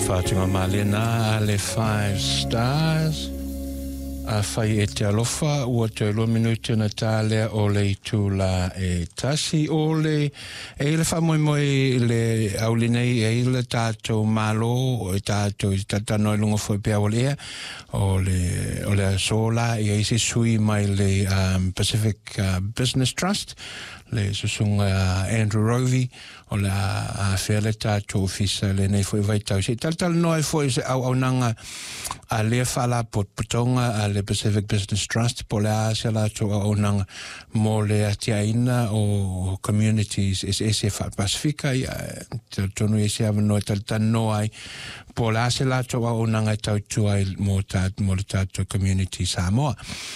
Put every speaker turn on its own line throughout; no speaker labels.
Fatima Malena le 5 stars a fai e te alofa ua te lo minuti na tale o le tula e tasi o le e le fa moi le aulinei e le tato malo o tato i tatano lungo foi pe o le sola e isi sui mai le Pacific Business Trust le susunga Andrew Rovey o la fele tato ofisa le nei foi vai tau si tal noi foi au nanga a le fala potonga a le Pacific Business Trust po le asia la to o nanga mo le atiaina o communities ese fa Pacifica tonu ese ava no tal no ai po le asia la to o nanga tau tuai mo le tato community Samoa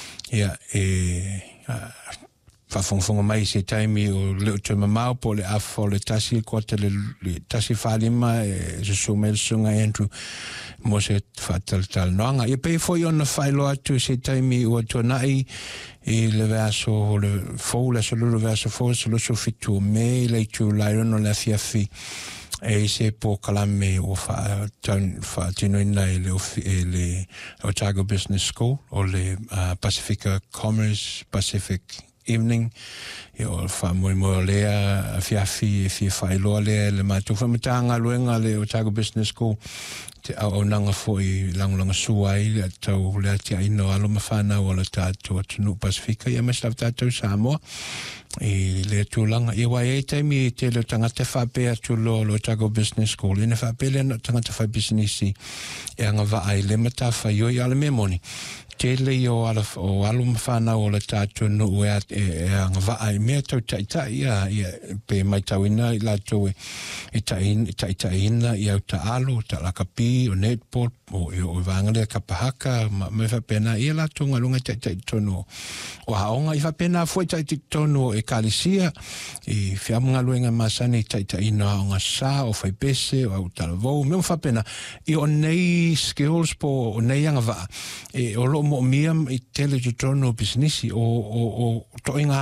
fa fonga mai se taimi o le te mamau po le afo le tasi ko te le tasi falima se sumel sunga Andrew mo se fatal noanga e pe foi on failo atu se taimi o tonai e le verso le fola se le verso se lo fitu me le tu lairon la fiafi e se po kalame o fa tino ina le Otago Business School o le Pacifica Commerce Pacific Evening o fa moi lea fiafi failo le matu fa matanga luenga le Otago Business School te au nanga foi langa suai tau le tia ino alo mafana o le tato atu Pacifica ia mas tato Samoa e le tulanga e wai e taimi te le tangata whape atu lo Otago Business School ina whape le tangata wha business e anga wa ai le mata whai oi ale memoni tele o alu mawhana o le tātou no ue anga vaai mea tau taitai pe mai tau ina i lato e taitaina i au ta alu, ta lakapi o netball o vangale kapahaka mai whapena i lato ngalunga taitai tono o haonga i whapena foi taitai tono e kalisia i whiamunga luenga masani taitaina o ngā sā o whaipese o au talavou mea whapena i o nei skills po o nei anga vaa e o lo mo miam i tele tu tono businessi o toinga